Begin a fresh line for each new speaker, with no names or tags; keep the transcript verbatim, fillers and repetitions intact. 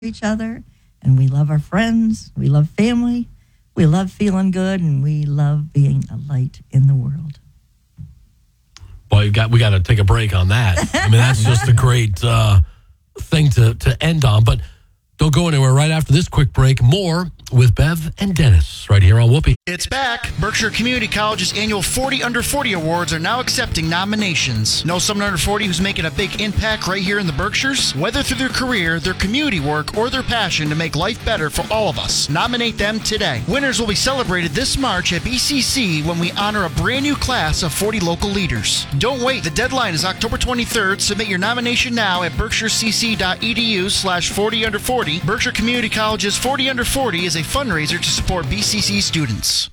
each other, and we love our friends, we love family, we love feeling good, and we love being a light in the world.
Well, you got we got to take a break on that. I mean, that's just a great uh, thing to, to end on. But don't go anywhere. Right after this quick break, more with Bev and Dennis right here on Whoopee.
It's back. Berkshire Community College's annual forty under forty awards are now accepting nominations. Know someone under forty who's making a big impact right here in the Berkshires? Whether through their career, their community work, or their passion to make life better for all of us, nominate them today. Winners will be celebrated this March at B C C when we honor a brand new class of forty local leaders. Don't wait. The deadline is October twenty-third. Submit your nomination now at berkshirecc.edu slash 40 under 40. Berkshire Community College's forty under forty is a fundraiser to support B C C students.